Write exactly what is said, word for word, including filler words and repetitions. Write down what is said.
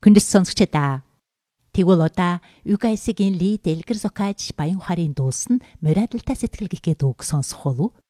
Хүндэс сонсогчдаа. Тэгвэл одоо Югайсигийн Ли Дэлгэр зохиож баян ухаарын дуулсан моралтай сэтгэл гэхэд үг сонсох болов.